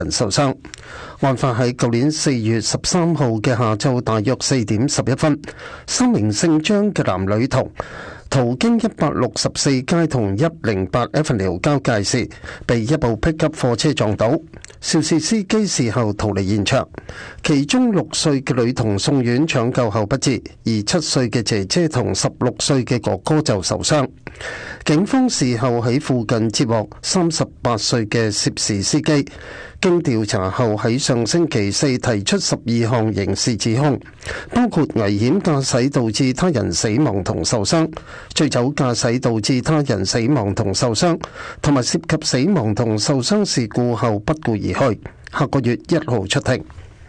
人受傷。案發喺舊年4月13號嘅下晝大約4點11分，3名姓張嘅男女童途經164街同108 Avenue 交界時，被一部 pickup 貨車撞倒。肇事司機事後逃離現場，其中6歲嘅女童送院搶救後不治，而7歲嘅姐姐同16歲嘅哥哥就受傷。警方事後喺附近接獲38歲嘅涉事司機，經調查後喺上星期4提出12項刑事指控，包括危險駕駛導致他人死亡同受傷、醉酒駕駛導致他人死亡同受傷，同埋涉及死亡同受傷事故後不顧而去。下個月1號出庭。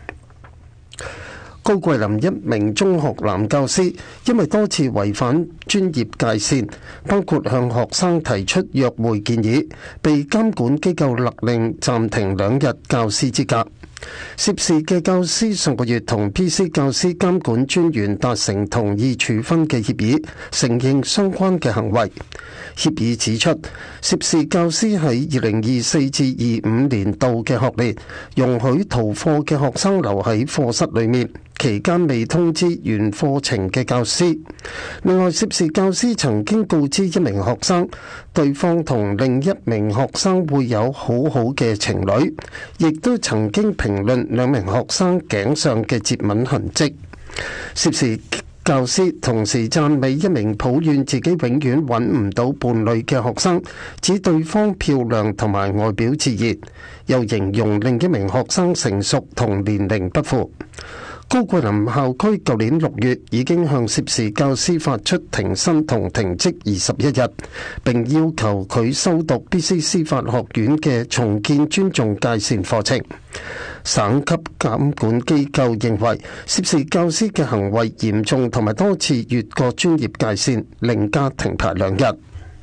高桂林一名中學男教師因為多次違反專業界線，包括向學生提出約會建議，被監管機構勒令暫停2日教師資格。涉事嘅教師上個月同 PC 教師監管專員達成同意處分嘅協議，承認相關嘅行為。協議指出，涉事教師喺2024至25年度嘅學年容許逃課嘅學生留喺課室裏面，期間未通知原課程嘅教師。另外，涉事教師曾經告知一名學生，對方同另一名學生會有好好嘅情侶，亦都曾經評論2名學生頸上嘅接吻痕跡。涉事教師同時讚美一名抱怨自己永遠揾唔到伴侶嘅學生，指對方漂亮同埋外表自然，又形容另一名學生成熟同年齡不符。高桂林校區舊年6月已經向涉事教師發出停薪同停職21日，並要求佢修讀 BC 司法學院嘅重建尊重界線課程。省級監管機構認為涉事教師嘅行為嚴重同埋多次越過專業界線，令加停牌2日。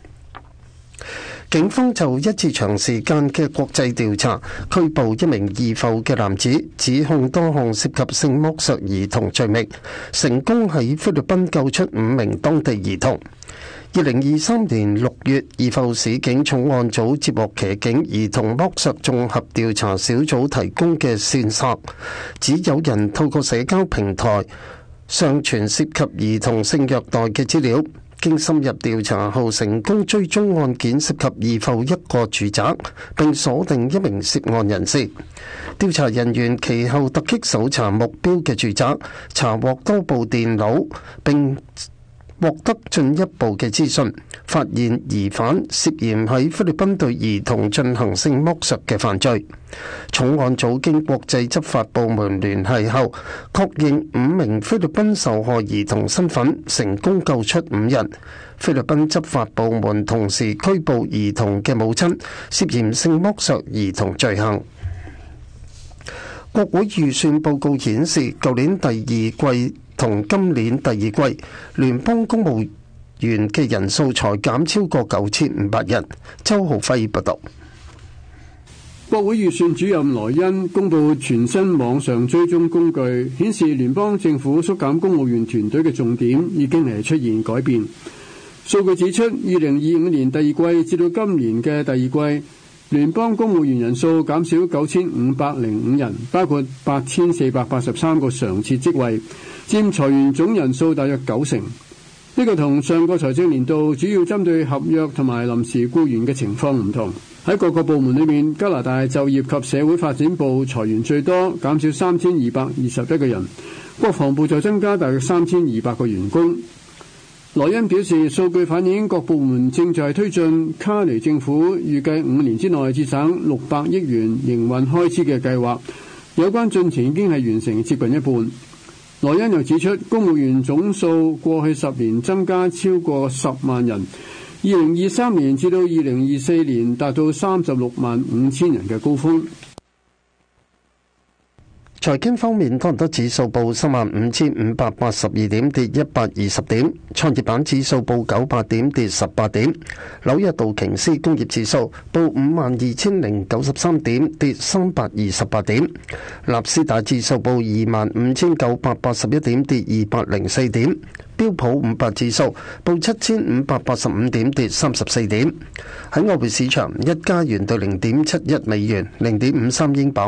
警方就一次長時間嘅國際調查，拘捕一名疑浮嘅男子，指控多項涉及性剝削兒童罪名，成功喺菲律賓救出5名當地兒童。2023年6月，怡浮市警重案組接獲騎警兒童剝削綜合調查小組提供嘅線索，指有人透過社交平台上傳涉及兒童性虐待嘅資料。經深入調查後，成功追蹤案件涉及怡浮一個住宅，並鎖定一名涉案人士。調查人員其後突擊搜查目標嘅住宅，查獲多部電腦，並獲得進一步嘅資訊，發現疑犯涉嫌喺菲律賓對兒童進行性剝削嘅犯罪。重案組經國際執法部門聯繫後，確認5名菲律賓受害兒童身份，成功救出5人。菲律賓執法部門同時拘捕兒童嘅母親，涉嫌性剝削兒童罪行。國會預算報告顯示，舊年第二季同今年第二季，聯邦公務員嘅人數才減超過9500人。周浩輝報道。 國會預算主任萊恩公布全新網上追蹤工具，顯示聯邦政府縮減公務員團隊嘅重點已經係出現改變。數據指出，2025年第二季至到今年嘅第二季，聯邦公務員人數減少9505人，包括8483個常設職位，佔裁員總人數大約90%。呢個同上個財政年度主要針對合約同埋臨時僱員嘅情況唔同。喺各個部門裏面，加拿大就業及社會發展部裁員最多，減少3221個人；國防部就增加大約3200個員工。萊恩表示，數據反映各部門正在推進卡尼政府預計5年之內節省600億元營運開支嘅計劃，有關進程已經係完成接近一半。萊恩又指出，公務員總數過去10年增加超過10萬人，2023年至到2024年達到36萬5千人嘅高峰。 財經方面，多倫多指數報35,582點，跌120點；創業板指數報900點，跌18點；紐約道瓊斯工業指數報52,093點，跌328點；納斯達指數報25,981點，跌204點；標普500指數報7,585點，跌34點。喺外匯市場，一加元對0.71美元，0.53英鎊。